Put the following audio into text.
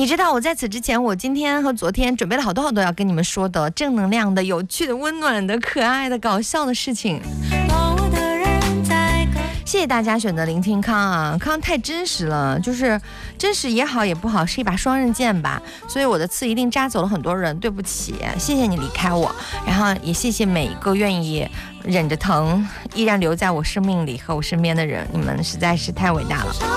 你知道我在此之前，我今天和昨天准备了好多要跟你们说的正能量的、有趣的、温暖的、可爱的、搞笑的事情。谢谢大家选择聆听康啊，康太真实了，就是真实也好也不好，是一把双刃剑吧，所以我的刺一定扎走了很多人，对不起，谢谢你离开我，然后也谢谢每一个愿意忍着疼依然留在我生命里和我身边的人，你们实在是太伟大了。